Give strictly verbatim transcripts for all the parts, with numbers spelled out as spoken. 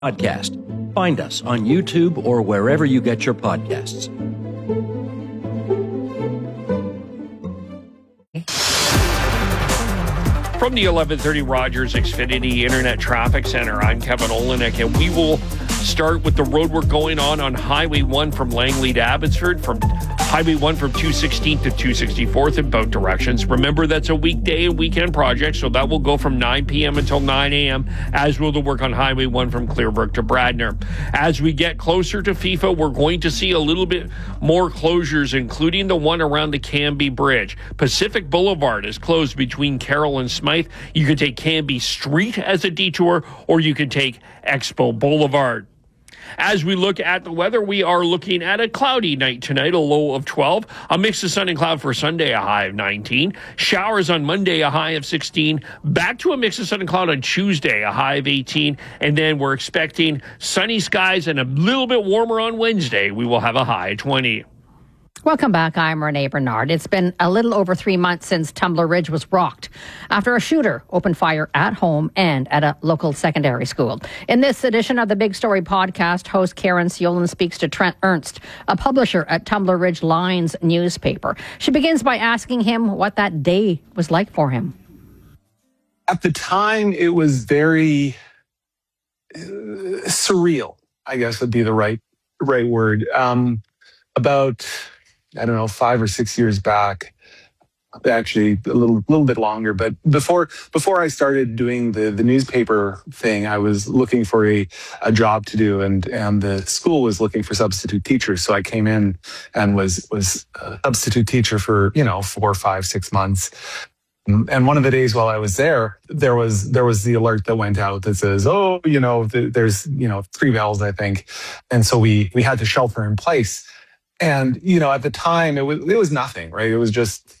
Podcast. Find us on YouTube or wherever you get your podcasts. From the eleven thirty Rogers Xfinity Internet Traffic Center, I'm Kevin Olenek, and we will start with the roadwork going on on Highway one from Langley to Abbotsford, from Highway one from two sixteenth to two sixty-fourth in both directions. Remember, that's a weekday and weekend project, so that will go from nine p.m. until nine a.m., as will the work on Highway one from Clearbrook to Bradner. As we get closer to FIFA, we're going to see a little bit more closures, including the one around the Canby Bridge. Pacific Boulevard is closed between Carroll and Smythe. You can take Canby Street as a detour, or you can take Expo Boulevard. As we look at the weather, we are looking at a cloudy night tonight, a low of twelve. A mix of sun and cloud for Sunday, a high of nineteen. Showers on Monday, a high of sixteen. Back to a mix of sun and cloud on Tuesday, a high of eighteen. And then we're expecting sunny skies and a little bit warmer on Wednesday. We will have a high of twenty. Welcome back. I'm Renee Bernard. It's been a little over three months since Tumbler Ridge was rocked after a shooter opened fire at home and at a local secondary school. In this edition of the Big Story podcast, host Karen Siolan speaks to Trent Ernst, a publisher at Tumbler Ridge Lions newspaper. She begins by asking him what that day was like for him. At the time, it was very uh, surreal, I guess would be the right right word. Um, about... I don't know, five or six years back, actually a little little bit longer. But before before I started doing the, the newspaper thing, I was looking for a, a job to do, and and the school was looking for substitute teachers. So I came in and was was a substitute teacher for, you know, four, five, six months. And one of the days while I was there, there was there was the alert that went out that says, oh, you know, th- there's, you know, three bells, I think. And so we we had to shelter in place. And, you know, at the time, it was it was nothing, right? It was just,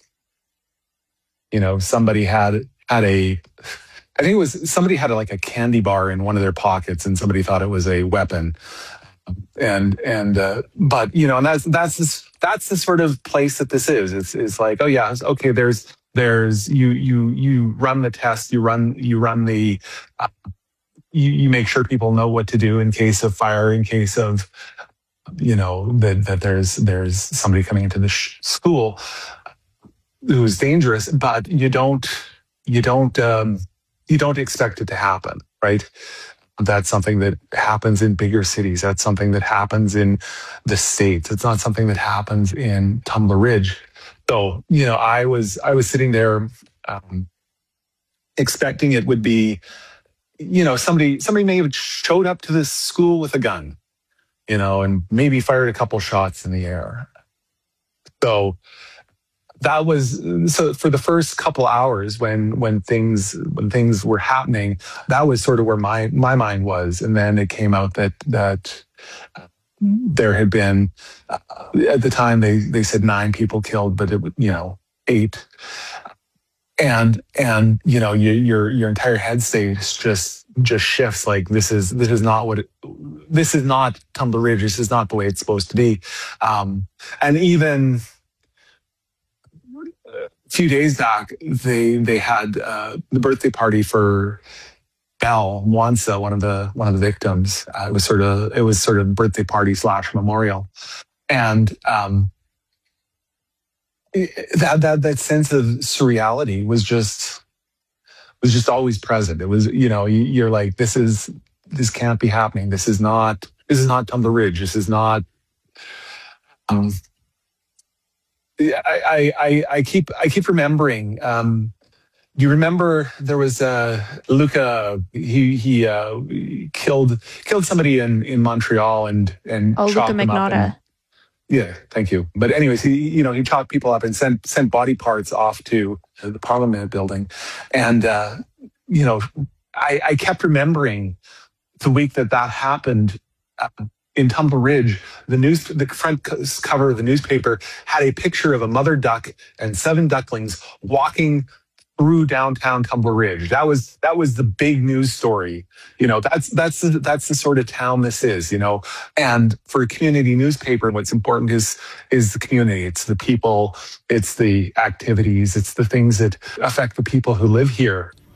you know, somebody had had a, I think it was somebody had a, like a candy bar in one of their pockets, and somebody thought it was a weapon. And and uh, but you know, and that's that's this, that's the sort of place that this is. It's it's like, oh yeah, okay. There's there's you you you run the test, you run you run the, uh, you you make sure people know what to do in case of fire, in case of, you know, that, that there's there's somebody coming into the sh- school who's dangerous, but you don't you don't um, you don't expect it to happen, right? That's something that happens in bigger cities. That's something that happens in the States. It's not something that happens in Tumbler Ridge. So, you know, I was I was sitting there um, expecting it would be, you know, somebody somebody may have showed up to this school with a gun, you know, and maybe fired a couple shots in the air. So that was, so for the first couple hours when when things when things were happening, that was sort of where my my mind was. And then it came out that that there had been, uh, at the time they they said nine people killed, but it, you know, eight. And and you know, you, your your entire head state just just shifts. Like, this is this is not what it, this is not Tumbler Ridge. This is not the way it's supposed to be. Um, and even a few days back, they they had uh, the birthday party for Belle Wansa, one of the one of the victims. Uh, it was sort of it was sort of birthday party slash memorial, and um, that that that sense of surreality was just was just always present. It was, you know, you're like, this is this can't be happening. This is not this is not Tumbler Ridge. This is not. Um, I, I I keep I keep remembering. Um, do you remember there was uh, Luca? He he uh, killed killed somebody in, in Montreal and and oh, chopped Luca them up. Magnotta. Yeah, thank you. But anyways, he you know he chopped people up and sent sent body parts off to the Parliament building, and uh, you know I, I kept remembering the week that that happened. Uh, In Tumbler Ridge, the news, the front cover of the newspaper had a picture of a mother duck and seven ducklings walking through downtown Tumbler Ridge. That was that was the big news story. You know, that's that's the, that's the sort of town this is. You know, and for a community newspaper, what's important is is the community. It's the people. It's the activities. It's the things that affect the people who live here.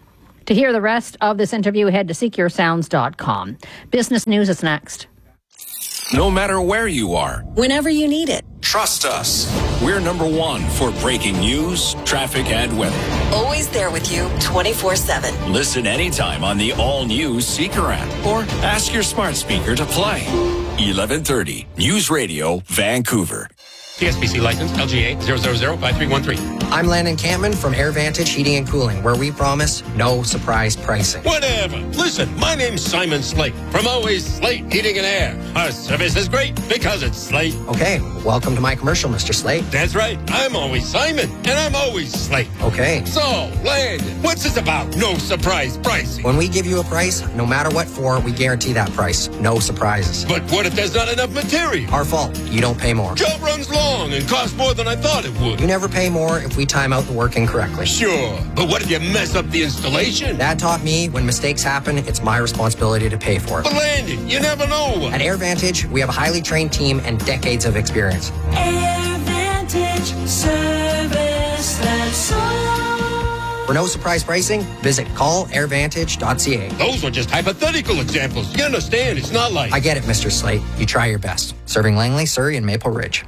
To hear the rest of this interview, head to seek your sounds dot com. Business News is next. No matter where you are, whenever you need it. Trust us. We're number one for breaking news, traffic, and weather. Always there with you twenty-four seven. Listen anytime on the all-new Seeker app or ask your smart speaker to play. eleven thirty News Radio, Vancouver. T S B C license L G A zero zero zero five three one three. I'm Landon Campman from AirVantage Heating and Cooling, where we promise no surprise pricing. Whatever. Listen, my name's Simon Slate from Always Slate Heating and Air. Our service is great because it's Slate. Okay, welcome to my commercial, Mister Slate. That's right. I'm always Simon, and I'm always Slate. Okay. So, Landon, what's this about? No surprise pricing. When we give you a price, no matter what for, we guarantee that price. No surprises. But what if there's not enough material? Our fault. You don't pay more. Job runs long and costs more than I thought it would. You never pay more if we time out the work incorrectly. Sure, but what if you mess up the installation? Dad taught me when mistakes happen, it's my responsibility to pay for it. But Landon, you never know. At AirVantage, we have a highly trained team and decades of experience. AirVantage, service that's all. For no surprise pricing, visit call air vantage dot c a. Those were just hypothetical examples. You understand, it's not like... I get it, Mister Slate. You try your best. Serving Langley, Surrey, and Maple Ridge.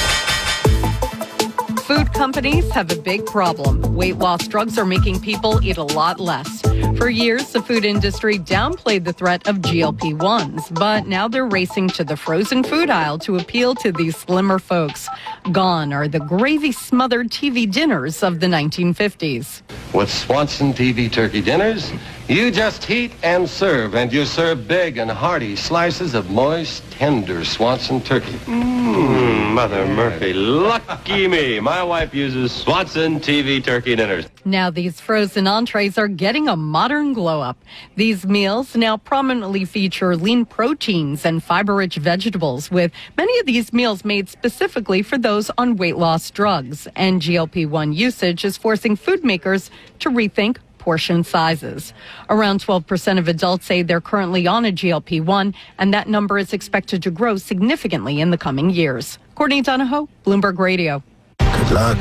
Food companies have a big problem. Weight loss drugs are making people eat a lot less. For years, the food industry downplayed the threat of G L P ones, but now they're racing to the frozen food aisle to appeal to these slimmer folks. Gone are the gravy-smothered T V dinners of the nineteen fifties. With Swanson T V turkey dinners, you just heat and serve, and you serve big and hearty slices of moist, tender Swanson turkey. Mmm, Mother Murphy, lucky me. My wife uses Swanson T V turkey dinners. Now these frozen entrees are getting a modern glow-up. These meals now prominently feature lean proteins and fiber-rich vegetables, with many of these meals made specifically for those on weight loss drugs. And G L P one usage is forcing food makers to rethink portion sizes. Around twelve percent of adults say they're currently on a G L P one, and that number is expected to grow significantly in the coming years. Courtney Donahoe, Bloomberg Radio. Good luck.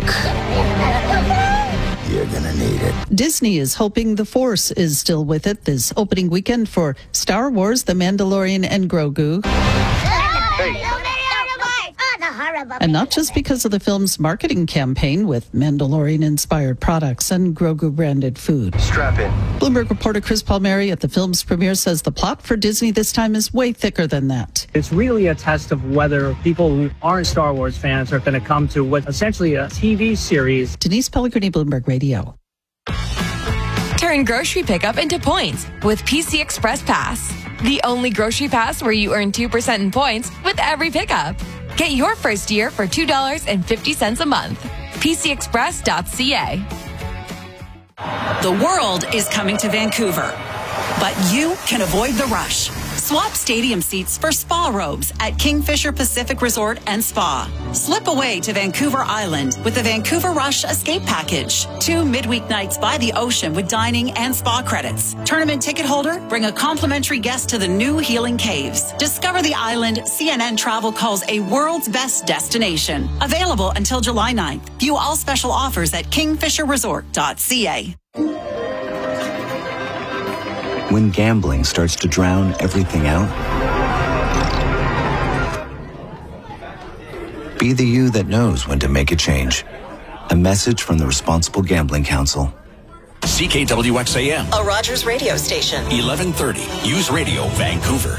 You're gonna need it. Disney is hoping the Force is still with it this opening weekend for Star Wars, The Mandalorian, and Grogu. Hey. And not just because of the film's marketing campaign with Mandalorian-inspired products and Grogu-branded food. Strap in. Bloomberg reporter Chris Palmieri at the film's premiere says the plot for Disney this time is way thicker than that. It's really a test of whether people who aren't Star Wars fans are going to come to what essentially a T V series. Denise Pellegrini, Bloomberg Radio. Turn grocery pickup into points with P C Express Pass. The only grocery pass where you earn two percent in points with every pickup. Get your first year for two dollars and fifty cents a month. P C express dot c a. The world is coming to Vancouver, but you can avoid the rush. Swap stadium seats for spa robes at Kingfisher Pacific Resort and Spa. Slip away to Vancouver Island with the Vancouver Rush Escape Package. Two midweek nights by the ocean with dining and spa credits. Tournament ticket holder, bring a complimentary guest to the new Healing Caves. Discover the island C N N Travel calls a world's best destination. Available until July ninth. View all special offers at kingfisher resort dot c a. When gambling starts to drown everything out, be the you that knows when to make a change. A message from the Responsible Gambling Council. C K W X A M. A Rogers radio station. eleven thirty News Radio, Vancouver.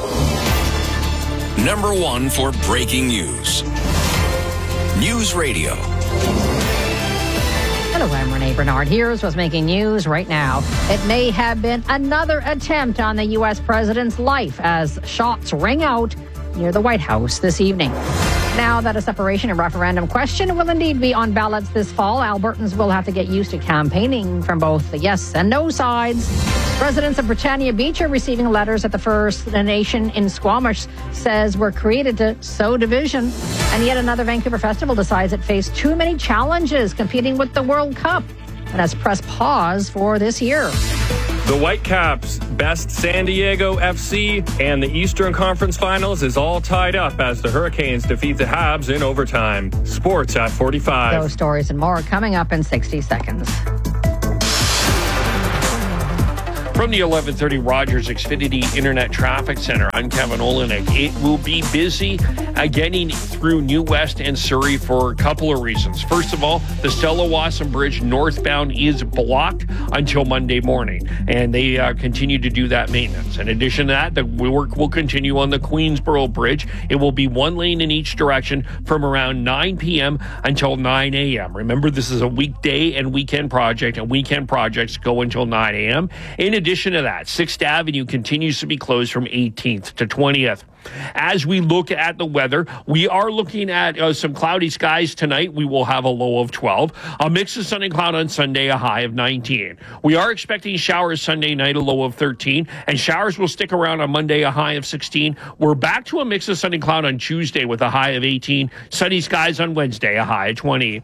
Number one for breaking news. News Radio. Hello, I'm Renee Bernard. Here's what's making news right now. It may have been another attempt on the U S president's life as shots ring out near the White House this evening. Now that a separation and referendum question will indeed be on ballots this fall, Albertans will have to get used to campaigning from both the yes and no sides. Residents of Britannia Beach are receiving letters that the First Nation in Squamish says were created to sow division. And yet another Vancouver festival decides it faced too many challenges competing with the World Cup and has pressed pause for this year. The Whitecaps best San Diego F C and the Eastern Conference Finals is all tied up as the Hurricanes defeat the Habs in overtime. Sports at forty-five. Those stories and more coming up in sixty seconds. From the eleven thirty Rogers Xfinity Internet Traffic Center, I'm Kevin Olenek. It will be busy uh, getting through New West and Surrey for a couple of reasons. First of all, the Stella Wasson Bridge northbound is blocked until Monday morning, and they uh, continue to do that maintenance. In addition to that, the work will continue on the Queensboro Bridge. It will be one lane in each direction from around nine p.m. until nine a.m. Remember, this is a weekday and weekend project, and weekend projects go until nine a.m. In addition to that, sixth Avenue continues to be closed from eighteenth to twentieth. As we look at the weather, we are looking at uh, some cloudy skies tonight. We will have a low of twelve. A mix of sun and cloud on Sunday, a high of nineteen. We are expecting showers Sunday night, a low of thirteen. And showers will stick around on Monday, a high of sixteen. We're back to a mix of sun and cloud on Tuesday with a high of eighteen. Sunny skies on Wednesday, a high of twenty.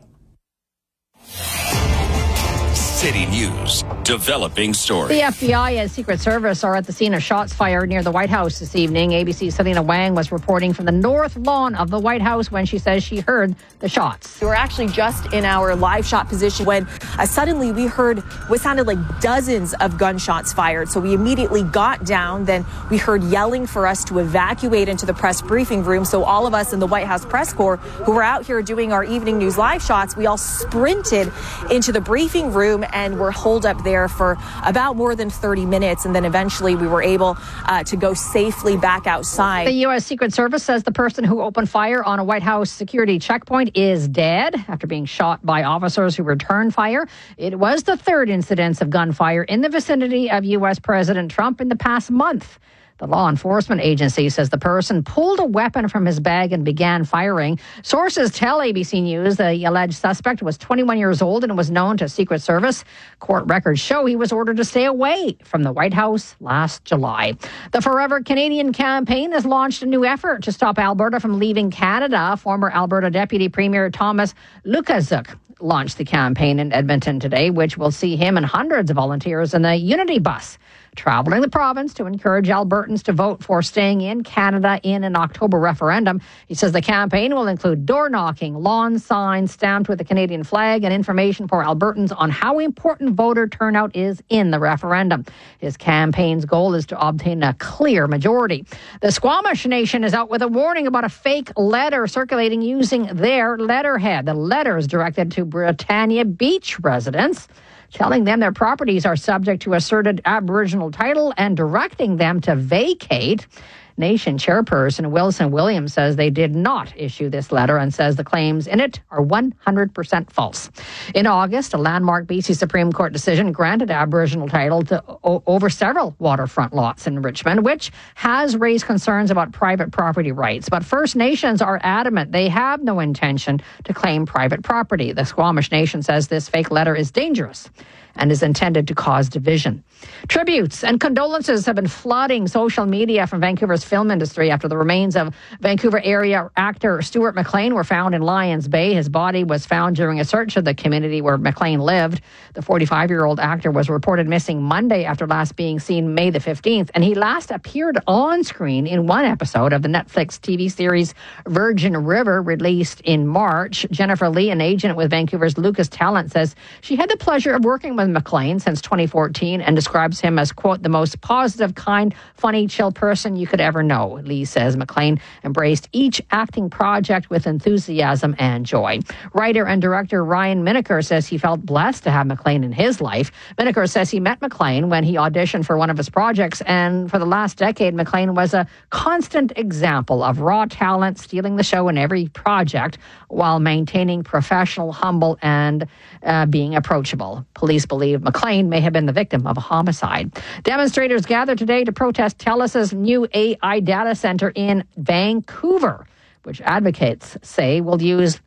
City News, developing story. The F B I and Secret Service are at the scene of shots fired near the White House this evening. A B C's Selena Wang was reporting from the north lawn of the White House when she says she heard the shots. We were actually just in our live shot position when uh, suddenly we heard what sounded like dozens of gunshots fired. So we immediately got down. Then we heard yelling for us to evacuate into the press briefing room. So all of us in the White House press corps who were out here doing our evening news live shots, we all sprinted into the briefing room and were holed up there for about more than thirty minutes. And then eventually we were able uh, to go safely back outside. The U S. Secret Service says the person who opened fire on a White House security checkpoint is dead after being shot by officers who returned fire. It was the third incidence of gunfire in the vicinity of U S. President Trump in the past month. The law enforcement agency says the person pulled a weapon from his bag and began firing. Sources tell A B C News the alleged suspect was twenty-one years old and was known to Secret Service. Court records show he was ordered to stay away from the White House last July. The Forever Canadian campaign has launched a new effort to stop Alberta from leaving Canada. Former Alberta Deputy Premier Thomas Lukaszuk launched the campaign in Edmonton today, which will see him and hundreds of volunteers in the Unity bus traveling the province to encourage Albertans to vote for staying in Canada in an October referendum. He says the campaign will include door knocking, lawn signs stamped with the Canadian flag, and information for Albertans on how important voter turnout is in the referendum. His campaign's goal is to obtain a clear majority. The Squamish Nation is out with a warning about a fake letter circulating using their letterhead. The letter is directed to Britannia Beach residents, telling them their properties are subject to asserted Aboriginal title and directing them to vacate. Nation chairperson Wilson Williams says they did not issue this letter and says the claims in it are one hundred percent false. In August, a landmark B C Supreme Court decision granted Aboriginal title to o- over several waterfront lots in Richmond, which has raised concerns about private property rights. But First Nations are adamant they have no intention to claim private property. The Squamish Nation says this fake letter is dangerous and is intended to cause division. Tributes and condolences have been flooding social media from Vancouver's film industry after the remains of Vancouver area actor Stuart McLean were found in Lions Bay. His body was found during a search of the community where McLean lived. The forty-five-year-old actor was reported missing Monday after last being seen May the fifteenth, and he last appeared on screen in one episode of the Netflix T V series Virgin River, released in March. Jennifer Lee, an agent with Vancouver's Lucas Talent, says she had the pleasure of working with McLean since twenty fourteen and describes him as, quote, the most positive, kind, funny, chill person you could ever know. Lee says McLean embraced each acting project with enthusiasm and joy. Writer and director Ryan Miniker says he felt blessed to have McLean in his life. Miniker says he met McLean when he auditioned for one of his projects, and for the last decade, McLean was a constant example of raw talent, stealing the show in every project while maintaining professional, humble, and uh, being approachable. Police believe McLean may have been the victim of a homicide. Demonstrators gathered today to protest TELUS's new A I data center in Vancouver, which advocates say will use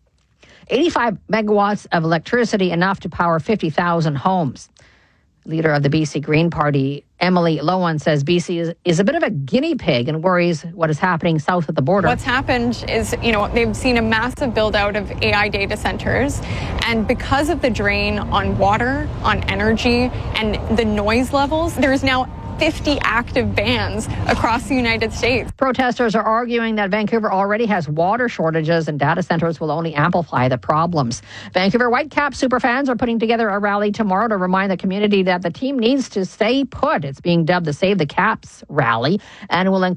eighty-five megawatts of electricity, enough to power fifty thousand homes. Leader of the B C Green Party, Emily Lowen, says B C is, is a bit of a guinea pig and worries what is happening south of the border. What's happened is, you know, they've seen a massive build out of A I data centers. And because of the drain on water, on energy, and the noise levels, there's now fifty active bans across the United States. Protesters are arguing that Vancouver already has water shortages and data centers will only amplify the problems. Vancouver Whitecaps superfans are putting together a rally tomorrow to remind the community that the team needs to stay put. It's being dubbed the Save the Caps rally and will